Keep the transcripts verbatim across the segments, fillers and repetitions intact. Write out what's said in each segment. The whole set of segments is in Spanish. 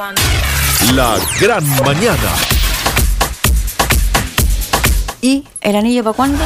La gran mañana. ¿Y el anillo para cuándo?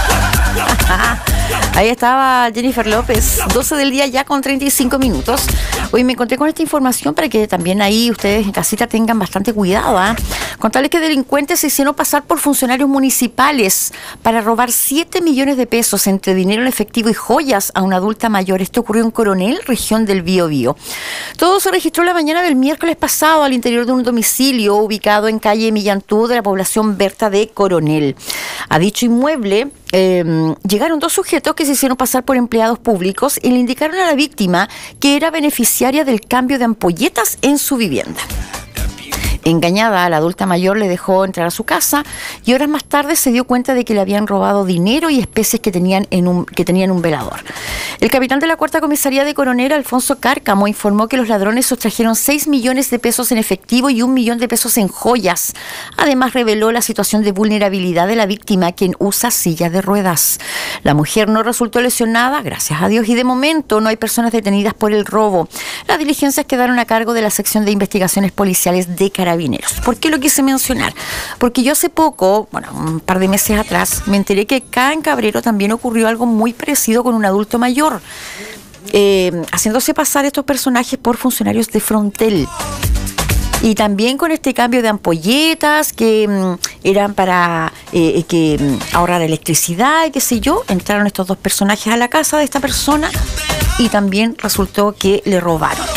Ahí estaba Jennifer López, doce del día ya con treinta y cinco minutos. Hoy me encontré con esta información para que también ahí ustedes en casita tengan bastante cuidado, ¿eh? Contarles que delincuentes se hicieron pasar por funcionarios municipales para robar siete millones de pesos entre dinero en efectivo y joyas a una adulta mayor. Esto ocurrió en Coronel, región del Biobío. Todo se registró la mañana del miércoles pasado al interior de un domicilio ubicado en calle Millantú de la población Berta de Coronel. A dicho inmueble Eh, llegaron dos sujetos que se hicieron pasar por empleados públicos y le indicaron a la víctima que era beneficiaria del cambio de ampolletas en su vivienda. Engañada, la adulta mayor le dejó entrar a su casa y horas más tarde se dio cuenta de que le habían robado dinero y especies que tenían en un, que tenían un velador. El capitán de la Cuarta Comisaría de Coronel, Alfonso Cárcamo, informó que los ladrones sustrajeron seis millones de pesos en efectivo y un millón de pesos en joyas. Además, reveló la situación de vulnerabilidad de la víctima, quien usa silla de ruedas. La mujer no resultó lesionada, gracias a Dios, y de momento no hay personas detenidas por el robo. Las diligencias quedaron a cargo de la sección de investigaciones policiales de Carabineros. ¿Por qué lo quise mencionar? Porque yo hace poco, bueno, un par de meses atrás, me enteré que acá en Cabrero también ocurrió algo muy parecido con un adulto mayor, eh, haciéndose pasar estos personajes por funcionarios de Frontel. Y también con este cambio de ampolletas que mmm, eran para eh, que mmm, ahorrar electricidad y qué sé yo, entraron estos dos personajes a la casa de esta persona y también resultó que le robaron.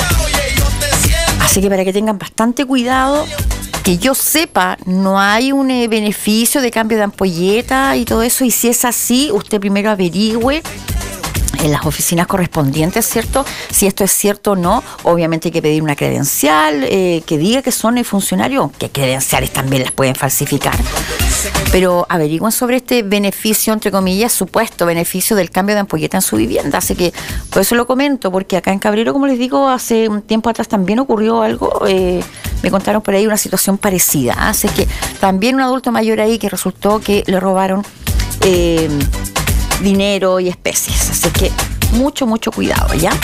Así que para que tengan bastante cuidado, que yo sepa, no hay un eh, beneficio de cambio de ampolleta y todo eso, y si es así, usted primero averigüe en las oficinas correspondientes, ¿cierto? Si esto es cierto o no. Obviamente hay que pedir una credencial eh, que diga que son eh, funcionarios, que credenciales también las pueden falsificar. Pero averigüen sobre este beneficio, entre comillas, supuesto beneficio del cambio de ampolleta en su vivienda. Así que por eso lo comento, porque acá en Cabrero, como les digo, hace un tiempo atrás también ocurrió algo, eh, me contaron por ahí una situación parecida. Así que también un adulto mayor ahí que resultó que le robaron eh, dinero y especies. Así que mucho, mucho cuidado, ¿ya?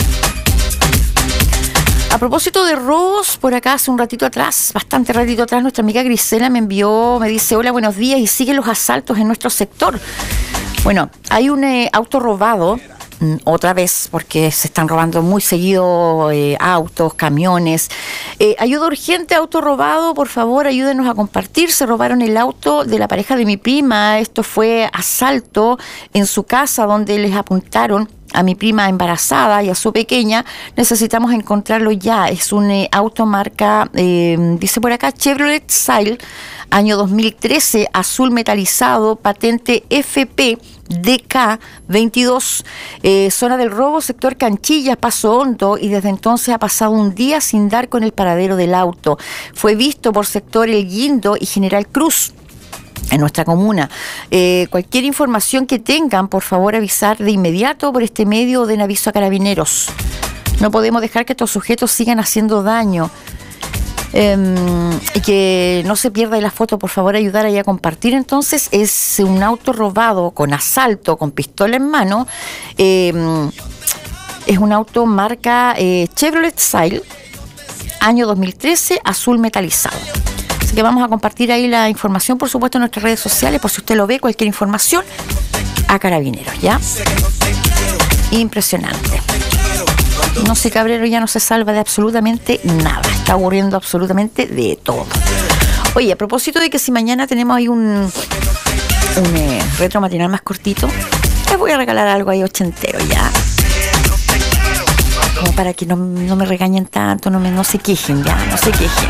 A propósito de robos, por acá hace un ratito atrás, bastante ratito atrás, nuestra amiga Grisela me envió, me dice, hola, buenos días, y siguen los asaltos en nuestro sector. Bueno, hay un eh, auto robado, mm, otra vez, porque se están robando muy seguido eh, autos, camiones. Eh, ayuda urgente, auto robado, por favor, ayúdenos a compartir. Se robaron el auto de la pareja de mi prima, esto fue asalto en su casa donde les apuntaron a mi prima embarazada y a su pequeña. Necesitamos encontrarlo ya. Es un eh, auto marca, eh, dice por acá, Chevrolet Sail, año dos mil trece, azul metalizado, patente F P D K veintidós, eh, zona del robo, sector Canchillas, Paso Hondo, y desde entonces ha pasado un día sin dar con el paradero del auto. Fue visto por sector El Guindo y General Cruz, en nuestra comuna. Eh, cualquier información que tengan, por favor, avisar de inmediato por este medio o den aviso a Carabineros. No podemos dejar que estos sujetos sigan haciendo daño. Eh, y que no se pierda la foto, por favor, ayudar ahí a compartir. Entonces, es un auto robado con asalto, con pistola en mano. Eh, es un auto marca eh, Chevrolet Sail, año dos mil trece, azul metalizado. Así que vamos a compartir ahí la información, por supuesto, en nuestras redes sociales, por si usted lo ve, cualquier información, a Carabineros, ¿ya? Impresionante. No sé, Cabrero ya no se salva de absolutamente nada. Está ocurriendo absolutamente de todo. Oye, a propósito de que si mañana tenemos ahí un, un eh, retro matinal más cortito, les voy a regalar algo ahí ochentero, ¿ya? Como para que no, no me regañen tanto, no, me, no se quejen, ya, no se quejen.